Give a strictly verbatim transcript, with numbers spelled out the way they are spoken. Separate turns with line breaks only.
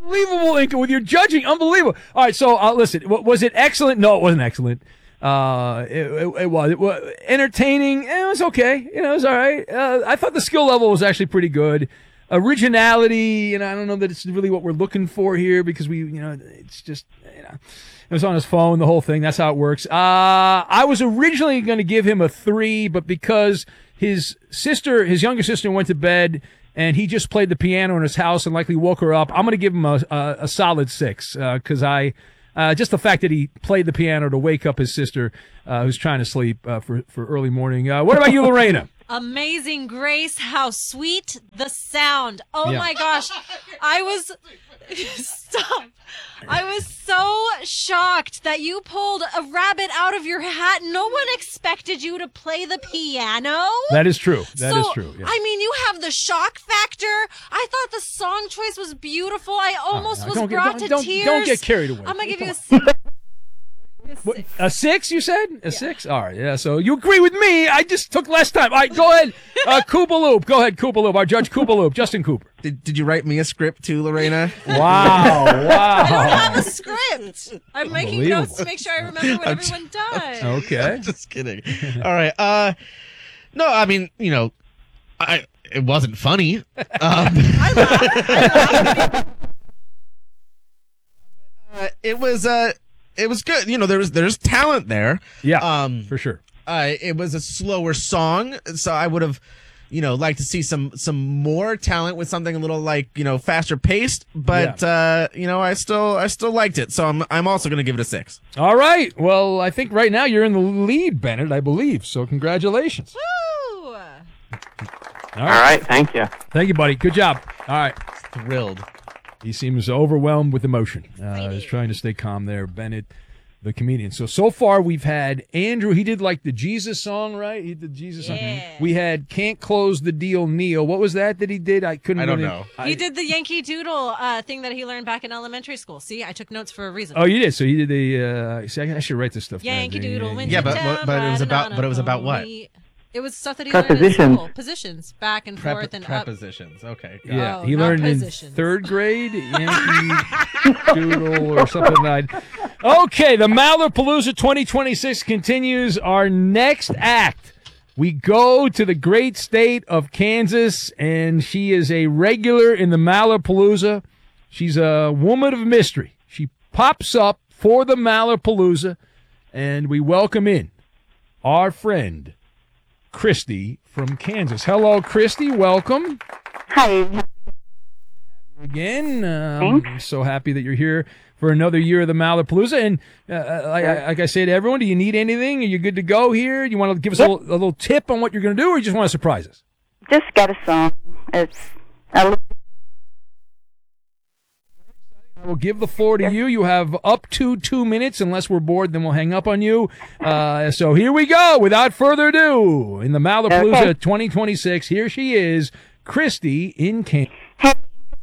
Unbelievable, Inca, with your judging. Unbelievable. All right, so uh, listen, w- was it excellent? No, it wasn't excellent. Uh, it, it, it was. It was entertaining. It was okay. You know, it was all right. Uh, I thought the skill level was actually pretty good. Originality, you know, I don't know that it's really what we're looking for here because we, you know, it's just, you know, it was on his phone, the whole thing. That's how it works. Uh, I was originally going to give him a three, but because his sister, his younger sister went to bed and he just played the piano in his house and likely woke her up, I'm going to give him a, a, a solid six, uh, cause I, uh, just the fact that he played the piano to wake up his sister, uh, who's trying to sleep, uh, for, for early morning. Uh, what about you, Lorena?
Amazing Grace, how sweet the sound. Oh
Yeah.
my gosh. I was stop. I was so shocked that you pulled a rabbit out of your hat. No one expected you to play the piano.
That is true. That
so,
is true. Yeah.
I mean, you have the shock factor. I thought the song choice was beautiful. I almost
no,
was
don't get-
brought
don't-
to
don't-
tears.
don't get carried away.
I'm going to give you a
Come
six.
What, a six, you said? A six? All right, yeah, so you agree with me. I just took less time. All right, go ahead. Uh, Koopa Loop. Go ahead, Koopa Loop. Our judge, Koopa Loop. Justin Cooper.
Did, did you write me a script too, Lorena?
Wow,
I don't
wow.
have a script. I'm making
Unbelievable.
notes to make sure I remember what everyone does.
Okay.
Just kidding. All right. Uh, no, I mean, you know, I it wasn't funny. Um,
I laughed. I laughed.
uh, it was uh, it was good. You know, there was there's talent there.
Yeah,
Um,
for sure.
Uh, it was a slower song, so I would have, you know, liked to see some some more talent with something a little like, you know, faster paced. But uh, you know, I still I still liked it, so I'm I'm also going to give it a six.
All right. Well, I think right now you're in the lead, Bennett, I believe. So congratulations.
Woo!
All
All right, thank you.
Thank you, buddy. Good job. All right.
Thrilled.
He seems overwhelmed with emotion. Uh, he's trying to stay calm there, Bennett, the comedian. So, so far we've had Andrew. He did like the Jesus song, right? He did the Jesus song.
Yeah.
We had Can't Close the Deal, Neo. What was that that he did? I couldn't
I don't
really-
know.
I-
He did the Yankee Doodle uh, thing that he learned back in elementary school. See, I took notes for a reason.
Oh, you did. So he did the. Uh, see, I, I should write this stuff down.
Yankee Doodle went
Yeah,
to
but-
town,
but it was
riding
about-
on
but
a
it was about what?
pony. It was stuff that he learned
Prepositions.
in school. Positions, back and
Prep-
forth and up.
prepositions. Okay.
Yeah,
Oh,
he
not
learned in
positions.
third grade Yankee Doodle or something like that. Okay, the Malapalooza twenty twenty-six continues. Our next act, we go to the great state of Kansas, and she is a regular in the Malapalooza. She's a woman of mystery. She pops up for the Malapalooza, and we welcome in our friend Christy from Kansas. Hello, Christy. Welcome.
Hi.
Again, um, I'm so happy that you're here for another year of the Malapalooza. And uh, like, I- like I say to everyone, do you need anything? Are you good to go here? Do you want to give us a little, a little tip on what you're going to do, or you just want to surprise us?
Just got a song. It's a little
I will give the floor to you. You have up to two minutes. Unless we're bored, then we'll hang up on you. Uh, so here we go. Without further ado, in the Malapalooza
Okay.
twenty twenty-six, here she is, Christy in Kansas.